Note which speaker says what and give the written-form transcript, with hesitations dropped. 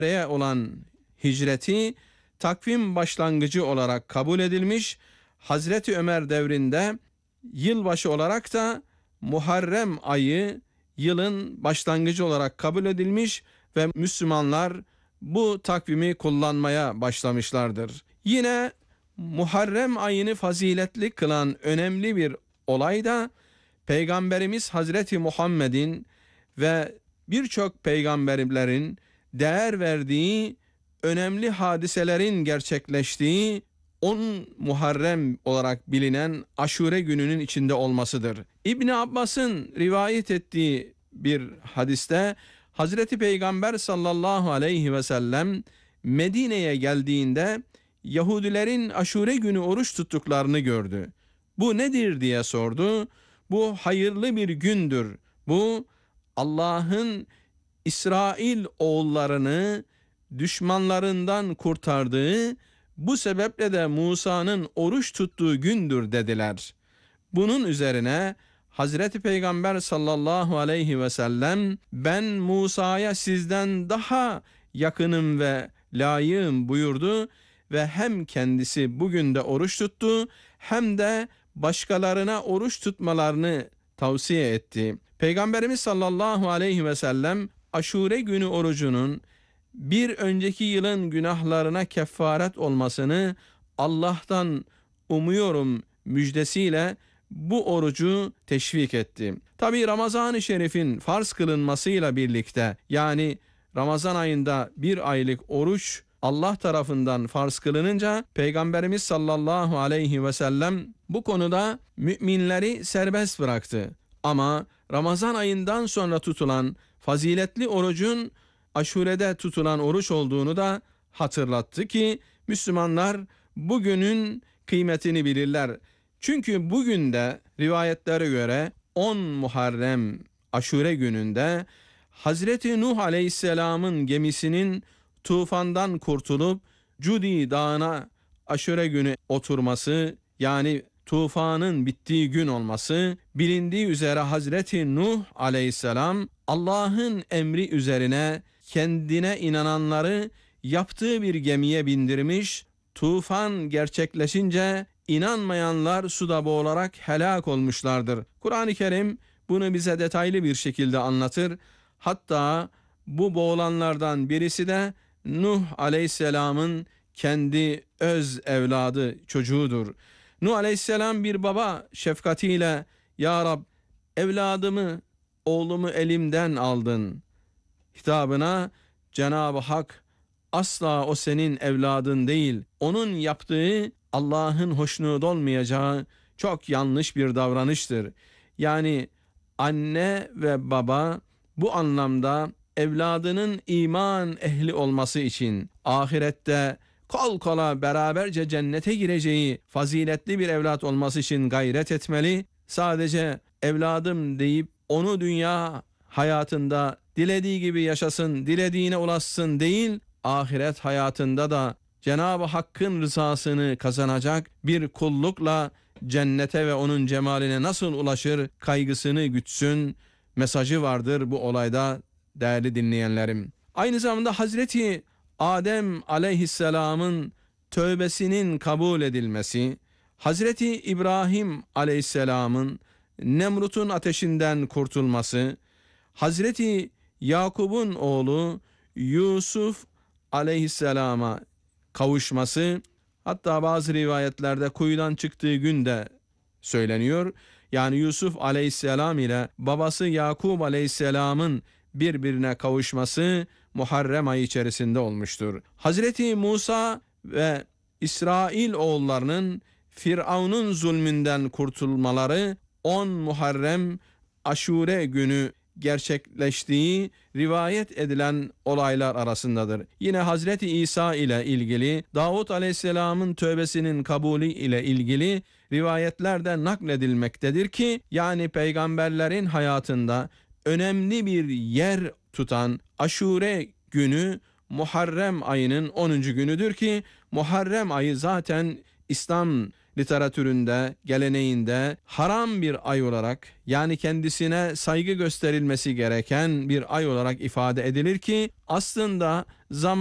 Speaker 1: olan hicreti takvim başlangıcı olarak kabul edilmiş. Hazreti Ömer devrinde yılbaşı olarak da Muharrem ayı yılın başlangıcı olarak kabul edilmiş ve Müslümanlar bu takvimi kullanmaya başlamışlardır. Yine Muharrem ayını faziletli kılan önemli bir olay da Peygamberimiz Hazreti Muhammed'in ve birçok peygamberlerin değer verdiği önemli hadiselerin gerçekleştiği 10 Muharrem olarak bilinen Aşure gününün içinde olmasıdır. İbn Abbas'ın rivayet ettiği bir hadiste Hazreti Peygamber sallallahu aleyhi ve sellem Medine'ye geldiğinde Yahudilerin Aşure günü oruç tuttuklarını gördü. Bu nedir diye sordu. Bu hayırlı bir gündür. Bu Allah'ın İsrail oğullarını düşmanlarından kurtardığı, bu sebeple de Musa'nın oruç tuttuğu gündür dediler. Bunun üzerine Hazreti Peygamber sallallahu aleyhi ve sellem ben Musa'ya sizden daha yakınım ve layığım buyurdu ve hem kendisi bugün de oruç tuttu hem de başkalarına oruç tutmalarını tavsiye etti. Peygamberimiz sallallahu aleyhi ve sellem Aşure günü orucunun bir önceki yılın günahlarına kefaret olmasını Allah'tan umuyorum müjdesiyle bu orucu teşvik etti. Tabi Ramazan-ı Şerif'in farz kılınmasıyla birlikte, yani Ramazan ayında bir aylık oruç Allah tarafından farz kılınınca Peygamberimiz sallallahu aleyhi ve sellem bu konuda müminleri serbest bıraktı. Ama Ramazan ayından sonra tutulan faziletli orucun Aşure'de tutulan oruç olduğunu da hatırlattı ki Müslümanlar bugünün kıymetini bilirler. Çünkü bugün de rivayetlere göre 10 Muharrem Aşure gününde Hazreti Nuh Aleyhisselam'ın gemisinin tufandan kurtulup Cudi Dağı'na Aşure günü oturması, yani tufanın bittiği gün olması, bilindiği üzere Hazreti Nuh Aleyhisselam Allah'ın emri üzerine kendine inananları yaptığı bir gemiye bindirmiş, tufan gerçekleşince inanmayanlar suda boğularak helak olmuşlardır. Kur'an-ı Kerim bunu bize detaylı bir şekilde anlatır. Hatta bu boğulanlardan birisi de Nuh Aleyhisselam'ın kendi öz evladı, çocuğudur. Nuh Aleyhisselam bir baba şefkatiyle "Ya Rab, evladımı, oğlumu elimden aldın" hitabına Cenab-ı Hak asla o senin evladın değil, onun yaptığı Allah'ın hoşnut olmayacağı çok yanlış bir davranıştır. Yani anne ve baba bu anlamda evladının iman ehli olması için ahirette kol kola beraberce cennete gireceği faziletli bir evlat olması için gayret etmeli. Sadece evladım deyip onu dünya hayatında dilediği gibi yaşasın, dilediğine ulaşsın değil, ahiret hayatında da Cenab-ı Hakk'ın rızasını kazanacak bir kullukla cennete ve onun cemaline nasıl ulaşır kaygısını gütsün mesajı vardır bu olayda değerli dinleyenlerim. Aynı zamanda Hazreti Adem Aleyhisselam'ın tövbesinin kabul edilmesi, Hazreti İbrahim Aleyhisselam'ın Nemrut'un ateşinden kurtulması, Hazreti Yakub'un oğlu Yusuf Aleyhisselam'a kavuşması, hatta bazı rivayetlerde kuyudan çıktığı gün de söyleniyor. Yani Yusuf Aleyhisselam ile babası Yakub Aleyhisselam'ın birbirine kavuşması Muharrem ayı içerisinde olmuştur. Hazreti Musa ve İsrail oğullarının Firavun'un zulmünden kurtulmaları 10 Muharrem Aşure günü gerçekleştiği rivayet edilen olaylar arasındadır. Yine Hazreti İsa ile ilgili, Davud Aleyhisselam'ın tövbesinin kabulü ile ilgili rivayetlerden nakledilmektedir ki, yani peygamberlerin hayatında önemli bir yer tutan Aşure günü Muharrem ayının 10. günüdür ki Muharrem ayı zaten İslam literatüründe, geleneğinde haram bir ay olarak, yani kendisine saygı gösterilmesi gereken bir ay olarak ifade edilir ki aslında zaman